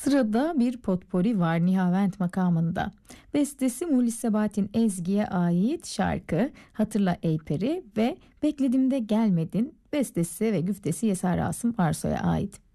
Sırada bir potpori var Nihavent makamında. Bestesi Mulis Sebahattin Ezgi'ye ait şarkı Hatırla Ey Peri ve Bekledimde Gelmedin bestesi ve güftesi Yeser Asım Arso'ya ait.